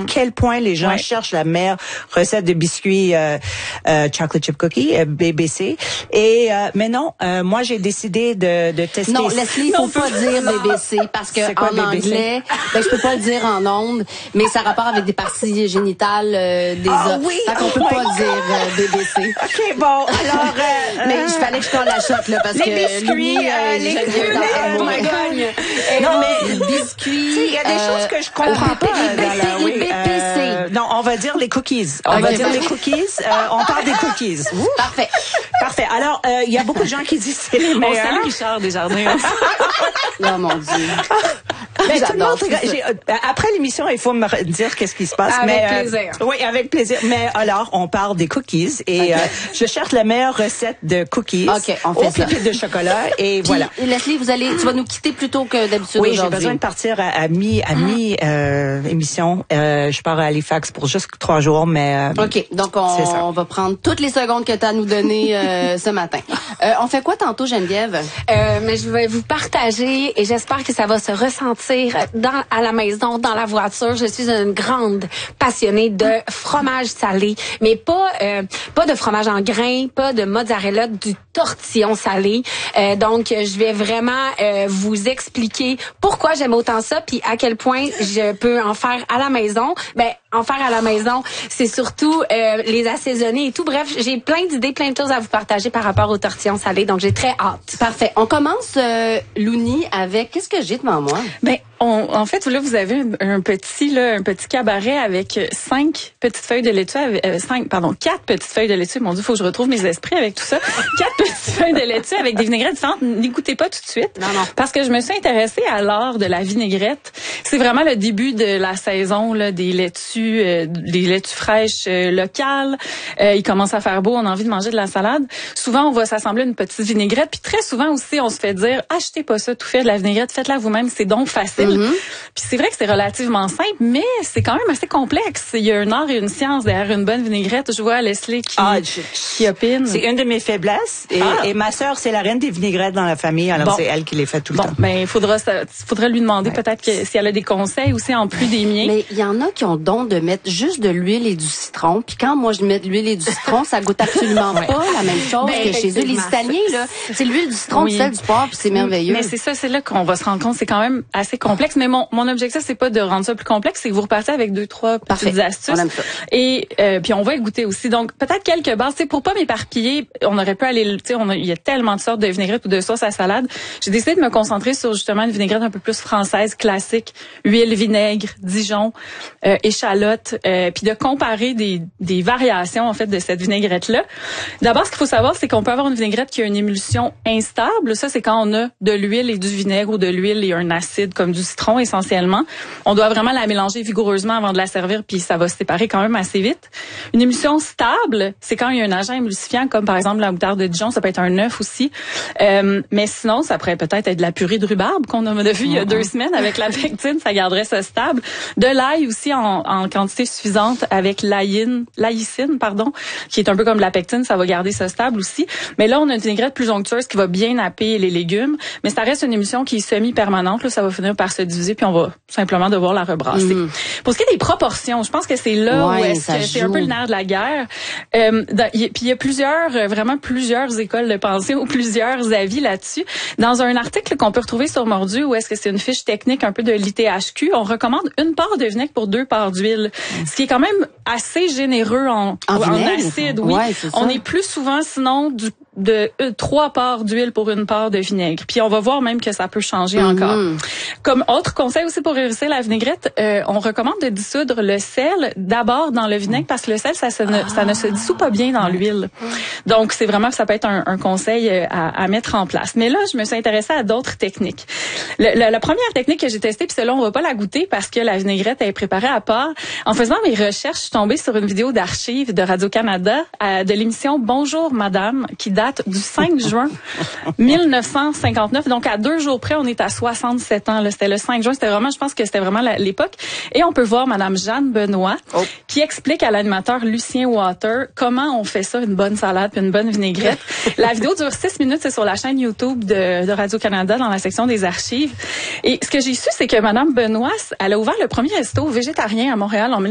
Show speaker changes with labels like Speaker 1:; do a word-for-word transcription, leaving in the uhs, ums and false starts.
Speaker 1: quel point les gens
Speaker 2: ouais.
Speaker 1: cherchent la meilleure recette de biscuits euh, euh, chocolate chip cookie, euh, B B C. Et euh, mais non, euh, moi j'ai décidé de, de tester.
Speaker 3: Non, Leslie, il faut pas dire B B C parce que
Speaker 1: quoi,
Speaker 3: en
Speaker 1: B B C?
Speaker 3: anglais, ben je peux pas le dire en ondes, mais ça a rapport avec des parties génitales euh, des
Speaker 1: Ah
Speaker 3: hommes.
Speaker 1: oui,
Speaker 3: Fait qu'on
Speaker 1: oh
Speaker 3: peut
Speaker 1: my
Speaker 3: pas
Speaker 1: God.
Speaker 3: dire euh, B B C.
Speaker 1: Ok, bon, alors. Euh,
Speaker 3: Mais il fallait que je prenne la shot là parce
Speaker 1: les
Speaker 3: que
Speaker 1: biscuits,
Speaker 3: Louis,
Speaker 1: euh,
Speaker 3: euh,
Speaker 1: les
Speaker 3: j'aime bien
Speaker 1: biscuits,
Speaker 3: dans
Speaker 1: oh
Speaker 3: mon
Speaker 1: my
Speaker 3: gagne.
Speaker 1: non mais
Speaker 3: Les biscuits.
Speaker 1: il y a des
Speaker 3: euh,
Speaker 1: choses que je comprends
Speaker 3: euh,
Speaker 1: pas
Speaker 3: les
Speaker 1: dans la
Speaker 3: B P C,
Speaker 1: oui,
Speaker 3: les B P C.
Speaker 1: euh, non, on va dire les cookies. On
Speaker 3: Ok,
Speaker 1: va dire
Speaker 3: parfait.
Speaker 1: les cookies. Euh, on parle des cookies. Ouh.
Speaker 3: Parfait.
Speaker 1: Parfait. Alors, il euh, y a beaucoup de gens qui disent c'est les
Speaker 2: On
Speaker 1: meilleurs.
Speaker 2: salue Richard Desjardins.
Speaker 3: Oh mon Dieu.
Speaker 1: Mais tout le
Speaker 3: J'adore
Speaker 1: monde,
Speaker 3: tout ça.
Speaker 1: j'ai- euh, après l'émission, il faut me re- dire qu'est-ce qui se passe.
Speaker 2: Avec
Speaker 1: mais, euh,
Speaker 2: plaisir.
Speaker 1: oui, avec plaisir. Mais alors, on parle des cookies et euh, je cherche la meilleure recette de cookies
Speaker 3: Ok, on fait
Speaker 1: aux
Speaker 3: ça.
Speaker 1: pépites de chocolat et
Speaker 3: Puis,
Speaker 1: voilà.
Speaker 3: Leslie, vous allez, tu vas nous quitter plus tôt que d'habitude
Speaker 1: Oui, j'ai
Speaker 3: aujourd'hui.
Speaker 1: besoin de partir à, à mi à mi euh, émission. Euh, je pars à Halifax pour juste trois jours, mais euh,
Speaker 3: OK, donc
Speaker 1: c'est ça.
Speaker 3: on, on va prendre toutes les secondes que tu as à nous donner euh, ce matin. Euh, on fait quoi tantôt, Geneviève?
Speaker 4: Euh, mais je vais vous partager et j'espère que ça va se ressentir dans à la maison, dans la voiture. Je suis une grande passionnée de fromage salé, mais pas euh, pas de fromage en grains, pas de mozzarella, du tortillon salé. Euh, donc, je vais vraiment euh, vous expliquer pourquoi j'aime autant ça, puis à quel point je peux en faire à la maison. Ben, en faire à la maison, c'est surtout euh, les assaisonner et tout. Bref, j'ai plein d'idées, plein de choses à vous partager par rapport au tortillon salé. Donc, j'ai très hâte.
Speaker 3: Parfait. On commence, euh, Louni, avec... Qu'est-ce que j'ai devant moi?
Speaker 2: Ben, on, en fait, là, vous avez un, un petit, là, un petit cabaret avec cinq petites feuilles de laitue, avec, euh, cinq, pardon, quatre petites feuilles de laitue. Mon Dieu, faut que je retrouve mes esprits avec tout ça. Quatre petites feuilles de laitue avec des vinaigrettes différentes. N'écoutez pas tout de suite.
Speaker 3: Non, non.
Speaker 2: Parce que je me suis intéressée à l'art de la vinaigrette. C'est vraiment le début de la saison, là, des laitues, euh, des laitues fraîches euh, locales. Euh, il commence à faire beau, on a envie de manger de la salade. Souvent, on va s'assembler une petite vinaigrette. Puis très souvent aussi, on se fait dire, achetez pas ça tout fait de la vinaigrette, faites-la vous-même, c'est donc facile. Mm-hmm. Puis c'est vrai que c'est relativement simple, mais c'est quand même assez complexe. Il y a un art et une science derrière une bonne vinaigrette. Je vois Leslie qui,
Speaker 1: Ah, je-
Speaker 2: qui opine.
Speaker 1: c'est une de mes faiblesses et,
Speaker 2: Ah.
Speaker 1: et ma sœur c'est la reine des vinaigrettes dans la famille, alors
Speaker 2: Bon.
Speaker 1: c'est elle qui les fait tout le
Speaker 2: Bon,
Speaker 1: temps.
Speaker 2: ben il faudra, ça- faudra lui demander
Speaker 1: Ouais.
Speaker 2: peut-être que si elle a des conseils aussi en plus des miens.
Speaker 3: Mais il y en a qui ont don de mettre juste de l'huile et du citron. Puis quand moi, je mets de l'huile et du citron, ça goûte absolument
Speaker 2: Ouais.
Speaker 3: pas la même chose
Speaker 4: Ben,
Speaker 3: que chez eux. Les
Speaker 4: effectivement.
Speaker 3: Italiens, là, c'est l'huile du citron,
Speaker 2: Oui.
Speaker 3: du sel, du poivre, puis c'est merveilleux.
Speaker 2: Mais c'est ça, c'est là qu'on va se rendre compte, c'est quand même assez complexe. Mais mon, mon objectif, c'est pas de rendre ça plus complexe, c'est que vous repartez avec deux, trois
Speaker 3: Parfait.
Speaker 2: petites astuces.
Speaker 3: On aime ça.
Speaker 2: Et euh, puis on va y goûter aussi. Donc peut-être quelques bases. Tu sais, pour pas m'éparpiller, on aurait pu aller, tu sais, on a- il y a tellement de sortes de vinaigrettes ou de sauces à salade. J'ai décidé de me concentrer sur justement une vinaigrette un peu plus française, classique, huile, vinaigre, Dijon, euh, échalote, euh, puis de comparer des, des variations en fait de cette vinaigrette là. D'abord, ce qu'il faut savoir, c'est qu'on peut avoir une vinaigrette qui a une émulsion instable. Ça, c'est quand on a de l'huile et du vinaigre ou de l'huile et un acide comme du citron essentiellement. On doit vraiment la mélanger vigoureusement avant de la servir, puis ça va se séparer quand même assez vite. Une émulsion stable, c'est quand il y a un agent émulsifiant, comme par exemple la moutarde de Dijon, ça peut être un œuf aussi. Euh, mais sinon, ça pourrait peut-être être de la purée de rhubarbe qu'on a vu il y a deux semaines avec la pectine, ça garderait ça stable. De l'ail aussi en, en quantité suffisante avec l'aïne, l'aïcine, pardon, qui est un peu comme la pectine, ça va garder ça stable aussi. Mais là, on a une vinaigrette plus onctueuse qui va bien happer les légumes, mais ça reste une émulsion qui est semi-permanente. Là, ça va finir par se diviser, puis on va simplement devoir la rebrasser. Mm. Pour ce qui est des proportions, je pense que c'est là
Speaker 3: Ouais,
Speaker 4: où
Speaker 3: est-ce que
Speaker 4: c'est
Speaker 3: joue.
Speaker 4: un peu le nerf de la guerre. Euh, dans, y, puis il y a plusieurs, euh, vraiment plusieurs écoles de pensée ou plusieurs avis là-dessus. Dans un article qu'on peut retrouver sur Mordu, où est-ce que c'est une fiche technique un peu de l'I T H Q, on recommande une part de vinaigre pour deux parts d'huile, mmh. ce qui est quand même assez généreux en,
Speaker 3: en,
Speaker 4: en
Speaker 3: vinaigre,
Speaker 4: acide. Oui,
Speaker 3: ouais, c'est
Speaker 4: on
Speaker 3: ça.
Speaker 4: est plus souvent sinon du de euh, trois parts d'huile pour une part de vinaigre. Puis on va voir même que ça peut changer mm-hmm. encore. Comme autre conseil aussi pour réussir la vinaigrette, euh, on recommande de dissoudre le sel d'abord dans le vinaigre parce que le sel, ça, se ne, ah. ça ne se dissout pas bien dans l'huile. Donc c'est vraiment, ça peut être un, un conseil à, à mettre en place. Mais là, je me suis intéressée à d'autres techniques. Le, le, la première technique que j'ai testée, puis celle-là, on va pas la goûter parce que la vinaigrette est préparée à part. En faisant mes recherches, je suis tombée sur une vidéo d'archives de Radio-Canada euh, de l'émission Bonjour Madame, qui date du cinq juin mille neuf cent cinquante-neuf. Donc, à deux jours près, on est à soixante-sept ans. Là. C'était le cinq juin. C'était vraiment, je pense que c'était vraiment la, l'époque. Et on peut voir Madame Jeanne Benoît oh. qui explique à l'animateur Lucien Water comment on fait ça, une bonne salade puis une bonne vinaigrette. La vidéo dure six minutes. C'est sur la chaîne YouTube de, de Radio-Canada dans la section des archives. Et ce que j'ai su, c'est que Madame Benoît, elle a ouvert le premier resto végétarien à Montréal en